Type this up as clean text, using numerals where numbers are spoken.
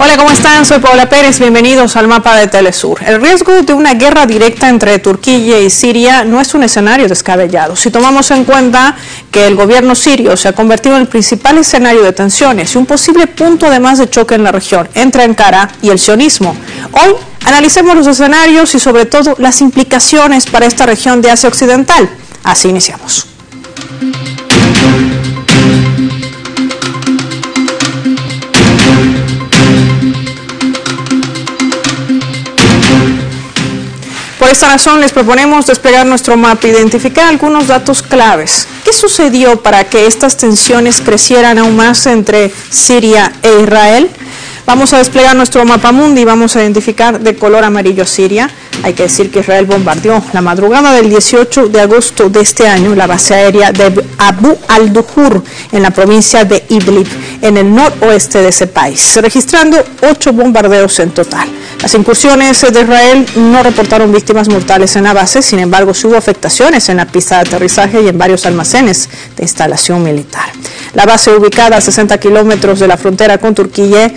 Hola, ¿cómo están? Soy Paola Pérez, bienvenidos al mapa de Telesur. El riesgo de una guerra directa entre Turquía y Siria no es un escenario descabellado. Si tomamos en cuenta que el gobierno sirio se ha convertido en el principal escenario de tensiones y un posible punto además de choque en la región entre Ankara y el sionismo. Hoy analicemos los escenarios y sobre todo las implicaciones para esta región de Asia Occidental. Así iniciamos. Por esta razón les proponemos desplegar nuestro mapa e identificar algunos datos claves. ¿Qué sucedió para que estas tensiones crecieran aún más entre Siria e Israel? Vamos a desplegar nuestro mapa mundi y vamos a identificar de color amarillo Siria. Hay que decir que Israel bombardeó la madrugada del 18 de agosto de este año la base aérea de Abu al-Duhur en la provincia de Idlib, en el noroeste de ese país, registrando 8 bombardeos en total. Las incursiones de Israel no reportaron víctimas mortales en la base, sin embargo, sí hubo afectaciones en la pista de aterrizaje y en varios almacenes de instalación militar. La base, ubicada a 60 kilómetros de la frontera con Turquía,